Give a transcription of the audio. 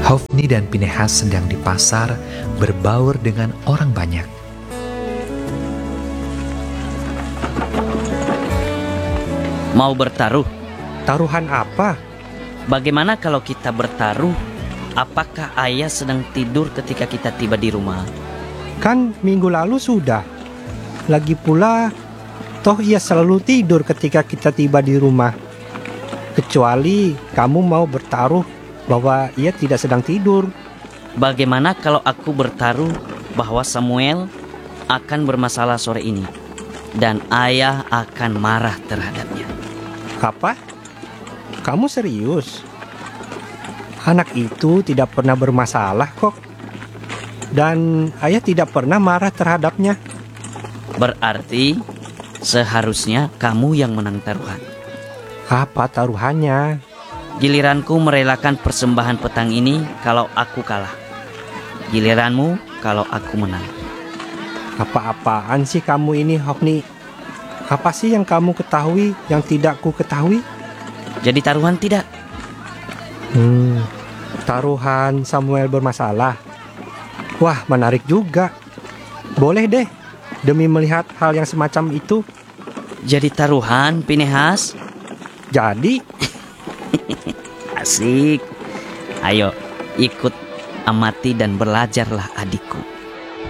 Hofni dan Pinehas sedang di pasar berbaur dengan orang banyak. Mau bertaruh? Taruhan apa? Bagaimana kalau kita bertaruh? Apakah ayah sedang tidur ketika kita tiba di rumah? Kan minggu lalu sudah. Lagi pula, toh ia selalu tidur ketika kita tiba di rumah. Kecuali kamu mau bertaruh bahwa ia tidak sedang tidur. Bagaimana kalau aku bertaruh bahwa Samuel akan bermasalah sore ini dan ayah akan marah terhadapnya? Apa? Kamu serius? Anak itu tidak pernah bermasalah kok. Dan ayah tidak pernah marah terhadapnya. Berarti seharusnya kamu yang menang taruhan. Apa taruhannya? Giliranku merelakan persembahan petang ini kalau aku kalah. Giliranmu kalau aku menang. Apa-apaan sih kamu ini, Hofni? Apa sih yang kamu ketahui yang tidak ku ketahui? Jadi taruhan tidak? Taruhan Samuel bermasalah. Wah, menarik juga. Boleh deh, demi melihat hal yang semacam itu. Jadi taruhan, Pinehas? Jadi, Asik. Ayo, ikut amati dan belajarlah adikku.